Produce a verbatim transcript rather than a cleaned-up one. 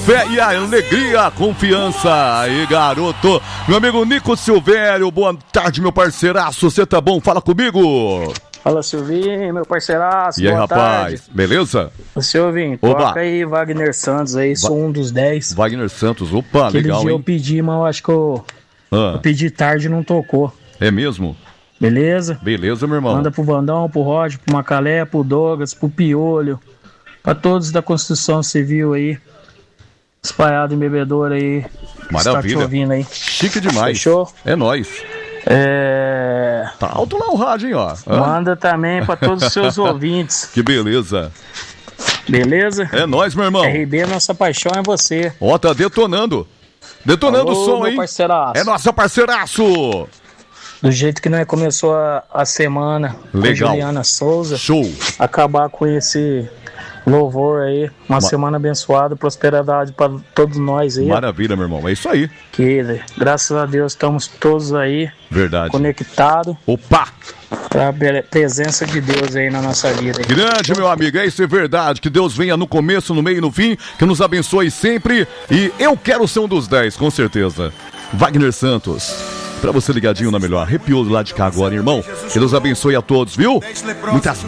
fé e a alegria, a confiança. Aí, garoto. Meu amigo Nico Silvério, boa tarde, meu parceiraço. Você tá bom? Fala comigo. Fala, Silvinho, meu parceiraço. E aí, boa rapaz, tarde. beleza? Ô, Silvinho, Oba. toca aí Wagner Santos aí, sou um dos dez. Wagner Santos, opa, Aquele legal, dia hein? eu pedi, mas eu acho que eu, Ah, eu pedi tarde e não tocou. é mesmo? Beleza? Beleza, meu irmão. Manda pro Vandão, pro Rod, pro Macalé, pro Douglas, pro Piolho, pra todos da construção civil aí, espalhado em bebedouro aí. Maravilha. Está te ouvindo aí. Chique demais. Fechou? É nóis. É... Tá alto lá o rádio, hein, ó. Hã? Manda também pra todos os seus ouvintes. Que beleza. Beleza? É nóis, meu irmão. R B, nossa paixão é você. Ó, tá detonando. Detonando Alô, o som, meu hein? parceiraço. É nosso parceiraço. Do jeito que nós começou a, a semana Legal. com Juliana Souza, Show. acabar com esse louvor aí, uma Ma- semana abençoada, prosperidade para todos nós aí. Maravilha, meu irmão. É isso aí. Que graças a Deus estamos todos aí Verdade. conectados Opa! para a presença de Deus aí na nossa vida. Aí. Grande, meu amigo. É isso, é verdade. Que Deus venha no começo, no meio e no fim. Que nos abençoe sempre. E eu quero ser um dos dez, com certeza. Wagner Santos. Pra você ligadinho na melhor. Arrepiou do lado de cá agora, irmão. Que Deus abençoe a todos, viu? Muitas